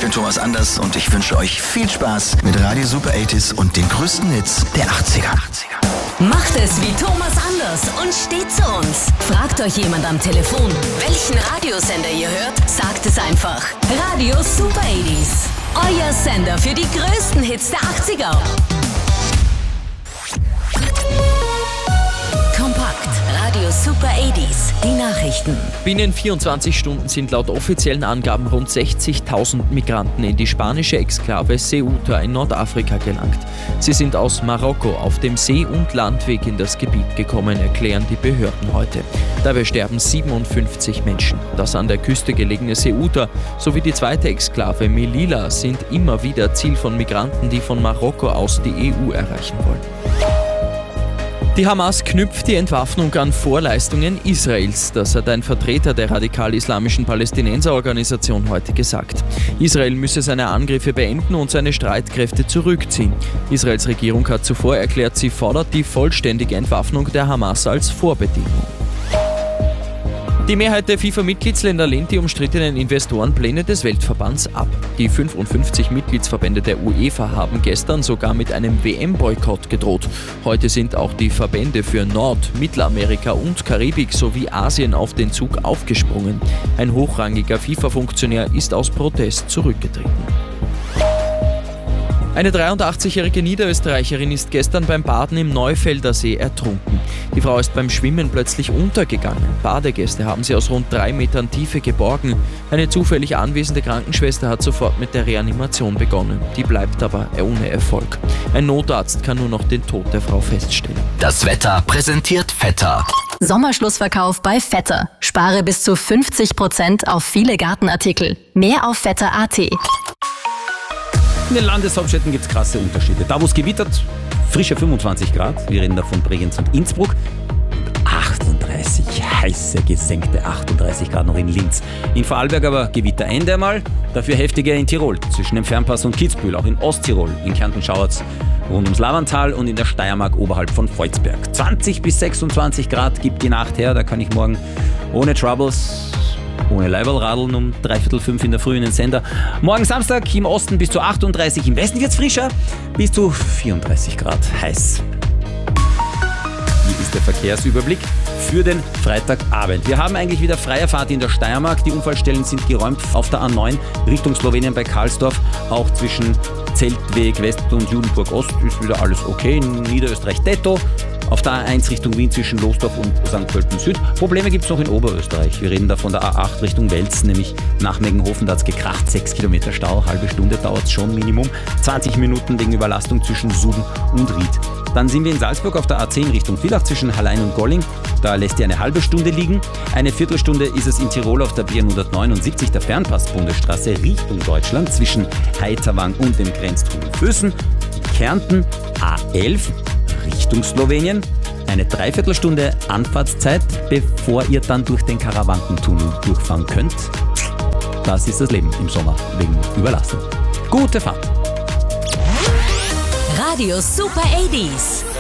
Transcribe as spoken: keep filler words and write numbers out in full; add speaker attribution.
Speaker 1: bin Thomas Anders und ich wünsche euch viel Spaß mit Radio Super achtziger und den größten Hits der achtziger.
Speaker 2: Macht es wie Thomas Anders und steht zu uns. Fragt euch jemand am Telefon, welchen Radiosender ihr hört, sagt es einfach. Radio Super achtziger. Euer Sender für die größten Hits der achtziger. Kompakt. Radio Super achtziger. Die Nachrichten.
Speaker 3: Binnen vierundzwanzig Stunden sind laut offiziellen Angaben rund sechzigtausend Migranten in die spanische Exklave Ceuta in Nordafrika gelangt. Sie sind aus Marokko auf dem See- und Landweg in das Gebiet gekommen, erklären die Behörden heute. Dabei sterben siebenundfünfzig Menschen. Das an der Küste gelegene Ceuta sowie die zweite Exklave Melilla sind immer wieder Ziel von Migranten, die von Marokko aus die E U erreichen wollen. Die Hamas knüpft die Entwaffnung an Vorleistungen Israels. Das hat ein Vertreter der radikal-islamischen Palästinenserorganisation heute gesagt. Israel müsse seine Angriffe beenden und seine Streitkräfte zurückziehen. Israels Regierung hat zuvor erklärt, sie fordert die vollständige Entwaffnung der Hamas als Vorbedingung. Die Mehrheit der FIFA-Mitgliedsländer lehnt die umstrittenen Investorenpläne des Weltverbands ab. Die fünfundfünfzig Mitgliedsverbände der UEFA haben gestern sogar mit einem W M-Boykott gedroht. Heute sind auch die Verbände für Nord-, Mittelamerika und Karibik sowie Asien auf den Zug aufgesprungen. Ein hochrangiger FIFA-Funktionär ist aus Protest zurückgetreten. Eine dreiundachtzigjährige Niederösterreicherin ist gestern beim Baden im Neufelder See ertrunken. Die Frau ist beim Schwimmen plötzlich untergegangen. Badegäste haben sie aus rund drei Metern Tiefe geborgen. Eine zufällig anwesende Krankenschwester hat sofort mit der Reanimation begonnen. Die bleibt aber ohne Erfolg. Ein Notarzt kann nur noch den Tod der Frau feststellen.
Speaker 1: Das Wetter präsentiert Vetter.
Speaker 4: Sommerschlussverkauf bei Vetter. Spare bis zu fünfzig Prozent auf viele Gartenartikel. Mehr auf vetter punkt at.
Speaker 5: In den Landeshauptstädten gibt es krasse Unterschiede. Da, wo es gewittert, frische fünfundzwanzig Grad. Wir reden da von Bregenz und Innsbruck. achtunddreißig, heiße, gesenkte achtunddreißig Grad noch in Linz. In Vorarlberg aber Gewitterende einmal, dafür heftiger in Tirol, zwischen dem Fernpass und Kitzbühel, auch in Osttirol. In Kärnten schauert's rund ums Lavantal und in der Steiermark oberhalb von Volzberg. zwanzig bis sechsundzwanzig Grad gibt die Nacht her, da kann ich morgen ohne Troubles, ohne Leiberl radeln um dreiviertel fünf in der Früh in den Sender. Morgen Samstag im Osten bis zu achtunddreißig, im Westen wird's frischer, bis zu vierunddreißig Grad heiß. Hier ist der Verkehrsüberblick für den Freitagabend. Wir haben eigentlich wieder freie Fahrt in der Steiermark. Die Unfallstellen sind geräumt auf der A neun Richtung Slowenien bei Karlsdorf. Auch zwischen Zeltweg West und Judenburg Ost ist wieder alles okay. In Niederösterreich Detto. Auf der A eins Richtung Wien zwischen Lostorf und Sankt Pölten Süd. Probleme gibt es noch in Oberösterreich. Wir reden da von der A acht Richtung Wels, nämlich nach Meggenhofen. Da hat es gekracht, sechs Kilometer Stau, halbe Stunde dauert es schon Minimum. zwanzig Minuten wegen Überlastung zwischen Suben und Ried. Dann sind wir in Salzburg auf der A zehn Richtung Villach zwischen Hallein und Golling. Da lässt ihr eine halbe Stunde liegen. Eine Viertelstunde ist es in Tirol auf der B hundertneunundsiebzig, der Fernpass-Bundesstraße Richtung Deutschland zwischen Heiterwang und dem Grenztunnel Vößen. Kärnten A elf Richtung Slowenien. Eine Dreiviertelstunde Anfahrtszeit, bevor ihr dann durch den Karawankentunnel durchfahren könnt. Das ist das Leben im Sommer wegen Überlastung. Gute Fahrt!
Speaker 2: Radio Super achtziger.